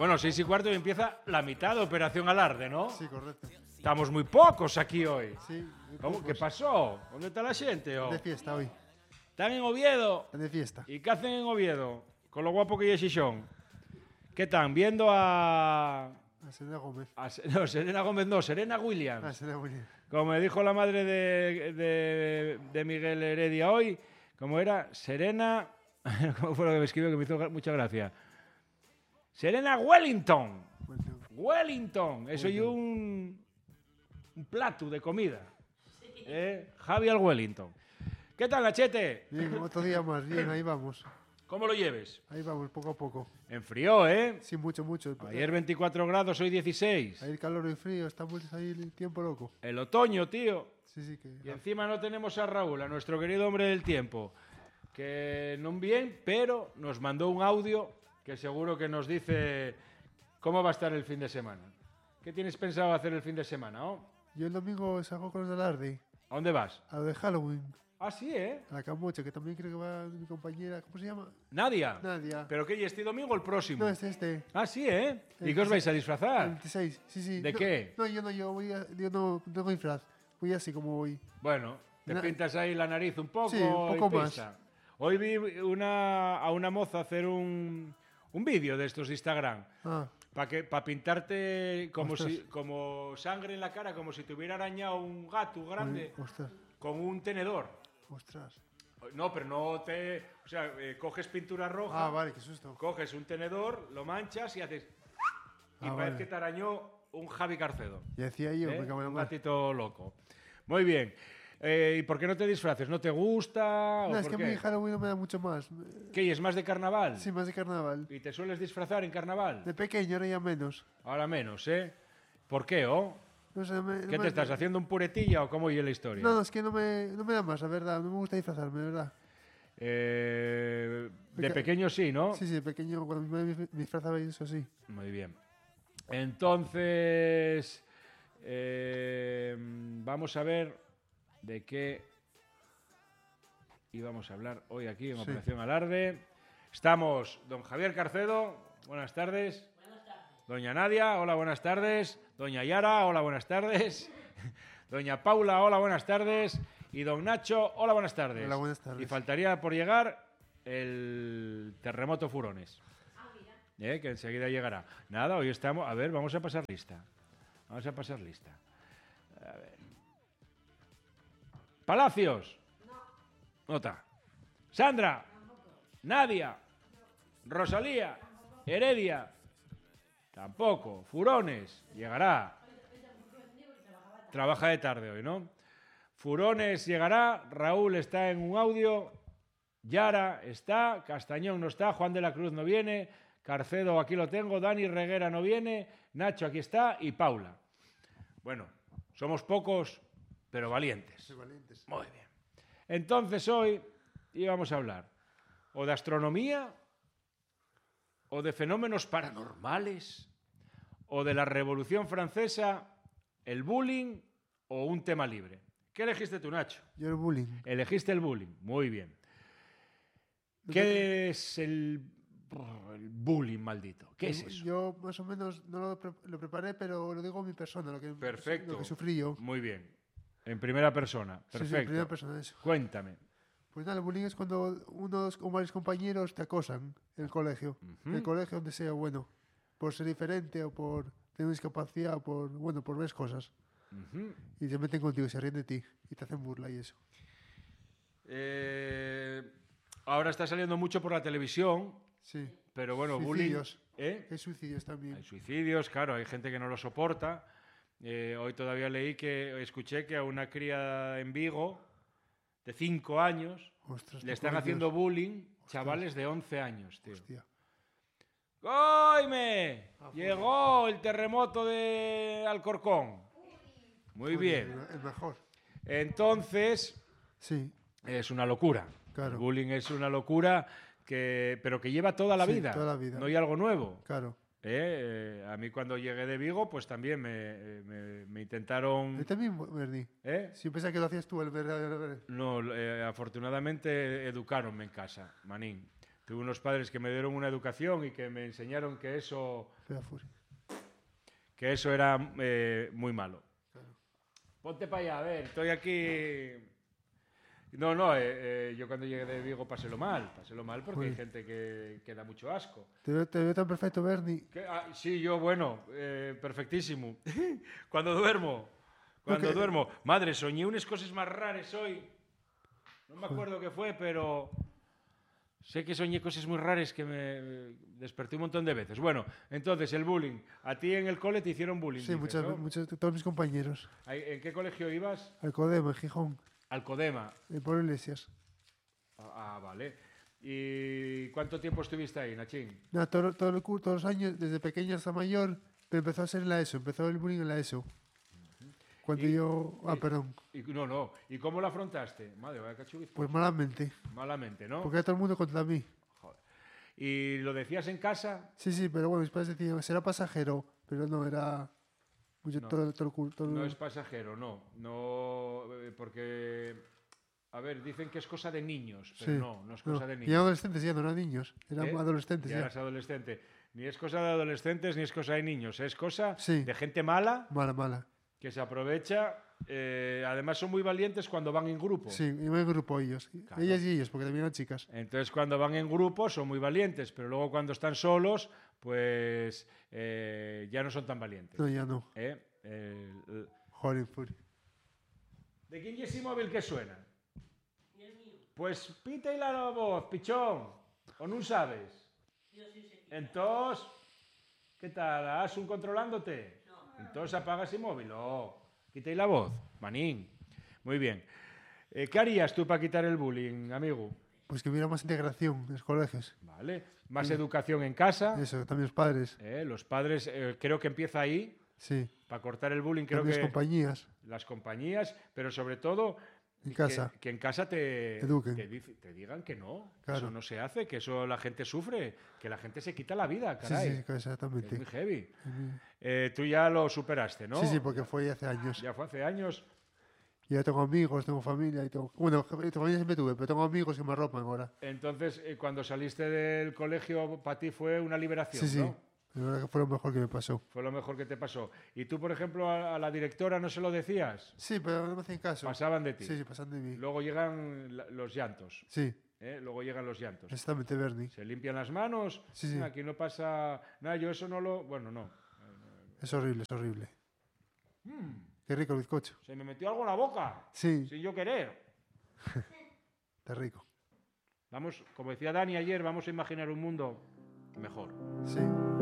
Bueno, 6:15 y empieza la mitad de Operación Alarde, ¿no? Sí, correcto. Estamos muy pocos aquí hoy. Sí. ¿Cómo? ¿Qué pasó? ¿Dónde está la gente? De fiesta hoy. ¿Están en Oviedo? De fiesta. ¿Y qué hacen en Oviedo? Con lo guapo que es Xixón. ¿Qué están? Viendo a Serena Gómez. no, Serena Gómez no, Serena Williams. Serena Williams. Como me dijo la madre de Miguel Heredia hoy, ¿cómo era? Serena... ¿Cómo fue lo que me escribió que me hizo mucha gracia? Serena Wellington. Wellington. Eso y un plato de comida. Javier Wellington. ¿Qué tal, Gachete? Bien, otro día más. Bien, ahí vamos. ¿Cómo lo lleves? Ahí vamos, poco a poco. Enfrió, ¿eh? Sí, mucho. Ayer 24 grados, hoy 16. Ahí el calor y frío, estamos ahí el tiempo loco. El otoño, tío. Sí, que... Y encima no tenemos a Raúl, a nuestro querido hombre del tiempo, que no bien, pero nos mandó un audio que seguro que nos dice cómo va a estar el fin de semana. ¿Qué tienes pensado hacer el fin de semana, oh? Yo el domingo salgo con los de Alarde. ¿A dónde vas? A lo de Halloween. Ah, sí, ¿eh? A la Camocha, que también creo que va mi compañera. ¿Cómo se llama? Nadia. Nadia. ¿Pero qué? ¿Y este domingo o el próximo? No, este. Ah, sí, ¿eh? ¿Y qué os vais a disfrazar? El 26, sí. ¿De no, qué? No, yo no tengo disfraz. Voy así como voy. Bueno, te pintas ahí la nariz un poco. Sí, un poco más. Hoy vi a una moza hacer un vídeo de estos de Instagram. Para pintarte como sangre en la cara, como si te hubiera arañado un gato grande. Con un tenedor. Ostras. No, pero no te... O sea, coges pintura roja. Ah, vale, qué susto. Coges un tenedor, lo manchas y haces... Y parece que te arañó un Javi Carcedo. Y decía yo, me cago en la un mar. gatito loco. Muy bien. ¿Y por qué no te disfraces? ¿No te gusta? No, es que a mí Halloween no me da mucho más. ¿Qué? ¿Y es más de carnaval? Sí, más de carnaval. ¿Y te sueles disfrazar en carnaval? De pequeño, ahora ya menos. Ahora menos, ¿eh? ¿Por qué, oh? No sé, ¿Qué te estás haciendo, un puretilla o cómo oye la historia? No, es que no me da más, la verdad. No me gusta disfrazarme, de verdad. De pequeño sí, ¿no? Sí, de pequeño, cuando me disfrazaba y eso sí. Muy bien. Entonces, vamos a ver de qué íbamos a hablar hoy aquí en Operación Alarde. Estamos don Javier Carcedo, buenas tardes. Buenas tardes. Doña Nadia, hola, buenas tardes. Doña Yara, hola, buenas tardes. Doña Paula, hola, buenas tardes. Y don Nacho, hola, buenas tardes. Hola, buenas tardes. Y faltaría por llegar el terremoto Furones. Que enseguida llegará. Nada, hoy estamos... A ver, vamos a pasar lista. A ver. Palacios. No está. Sandra. Tampoco. Nadia. No. Rosalía. Tampoco. Heredia. Tampoco. Furones. Llegará. Trabaja de tarde hoy, ¿no? Furones llegará. Raúl está en un audio. Yara está. Castañón no está. Juan de la Cruz no viene. Carcedo aquí lo tengo. Dani Reguera no viene. Nacho aquí está. Y Paula. Bueno, somos pocos, pero valientes. Sí, valientes. Muy bien. Entonces hoy íbamos a hablar o de astronomía, o de fenómenos paranormales, o de la Revolución Francesa, el bullying o un tema libre. ¿Qué elegiste tú, Nacho? Yo el bullying. Elegiste el bullying, muy bien. ¿Qué es el bullying maldito? ¿Qué es eso? Yo más o menos no lo preparé, pero lo digo en mi persona, lo que sufrí yo. Muy bien. En primera persona. Perfecto. Sí, en primera persona, eso. Cuéntame. Pues nada, el bullying es cuando unos o varios compañeros te acosan en el colegio. En el colegio donde sea, bueno, por ser diferente o por tener discapacidad o por ver cosas. Y se meten contigo, se ríen de ti y te hacen burla y eso. Ahora está saliendo mucho por la televisión. Sí. Pero bueno, suicidios. Bullying... Hay suicidios también. Hay suicidios, claro, hay gente que no lo soporta. Hoy todavía escuché que a una cría en Vigo de 5 años le están haciendo bullying chavales de 11 años, tío. Hostia. ¡Goime! Llegó el terremoto de Alcorcón. Muy bien. El mejor. Entonces, sí. Es una locura. Claro. El bullying es una locura, pero que lleva toda la vida. Toda la vida. No hay algo nuevo. Claro. A mí cuando llegué de Vigo, pues también me intentaron... ¿Yo también, Berni? Si yo pensaba que lo hacías tú, el verdadero. No, afortunadamente educaronme en casa, manín. Tuve unos padres que me dieron una educación y que me enseñaron que eso era muy malo. Claro. Ponte para allá, a ver, estoy aquí... No, yo cuando llegué de Vigo pasélo mal porque Joder. hay gente que da mucho asco. Te veo tan perfecto, Bernie. Sí, yo, bueno, perfectísimo. Cuando duermo. que- Madre, soñé unas cosas más raras hoy. No me acuerdo qué fue, pero sé que soñé cosas muy raras que me desperté un montón de veces. Bueno, entonces, el bullying. A ti en el cole te hicieron bullying, Sí, dices, ¿no? todos mis compañeros. ¿En qué colegio ibas? Al Codema, en Gijón, Alcodema. en Pablo Iglesias. Vale. ¿Y cuánto tiempo estuviste ahí, Nachín? Nada, todos los años, desde pequeño hasta mayor, pero empezó a ser en la ESO, empezó el bullying en la ESO. Cuando yo... perdón. No. ¿Y cómo lo afrontaste? Madre, vaya cachubiz. Pues malamente, Malamente, ¿no? porque era todo el mundo contra mí. Joder. ¿Y lo decías en casa? Sí, pero bueno, mis padres decían, será pasajero, pero no, era... Mucho, No. todo No es pasajero, no. No, porque... A ver, dicen que es cosa de niños, pero Sí, no es cosa de Y niños. adolescentes ya, no eran niños, eran ¿Eh? adolescentes Ya ya. eras adolescente. Ni es cosa de adolescentes ni es cosa de niños. Es cosa Sí. de gente mala Mala. que se aprovecha. Además son muy valientes cuando van en grupo. Sí, iban en grupo ellos. Claro. Ellas y ellos, porque también eran chicas. Entonces cuando van en grupo son muy valientes, pero luego cuando están solos, pues ya no son tan valientes. No, ya no. Joder, ¿De quién es ese móvil que suena? Pues pita y la voz, pichón. ¿O no sabes? Entonces, ¿qué tal? ¿Has un controlándote? Entonces apaga ese móvil. Quita y la voz, manín. Muy bien. ¿Qué harías tú para quitar el bullying, amigo? Pues que hubiera más integración en los colegios. Vale. Más educación en casa. Eso, también los padres. Los padres, creo que empieza ahí. Sí. Para cortar el bullying, creo También que las compañías. las compañías, pero sobre todo En casa. que en casa te Eduquen. te digan que no, Claro. eso no se hace, que eso la gente sufre, que la gente se quita la vida, caray. Sí, exactamente. Es muy heavy. Tú ya lo superaste, ¿no? Sí, porque fue hace años. Ya fue hace años. Y ya tengo amigos, tengo familia. Bueno, familia siempre tuve, pero tengo amigos que me arropan ahora. Entonces, cuando saliste del colegio, para ti fue una liberación, Sí. ¿no? La verdad que fue lo mejor que me pasó. Fue lo mejor que te pasó. ¿Y tú, por ejemplo, a la directora no se lo decías? Sí, pero no me hacían caso. Pasaban de ti. Sí, pasan de mí. Luego llegan los llantos. Sí, Luego llegan los llantos. exactamente, Bernie. Se limpian las manos. Sí. Aquí no pasa nada. Yo eso no lo... Bueno, no. Es horrible. Qué rico el bizcocho. Se me metió algo en la boca. Sí, Sin yo querer. está rico. Vamos, como decía Dani ayer, vamos a imaginar un mundo mejor. Sí.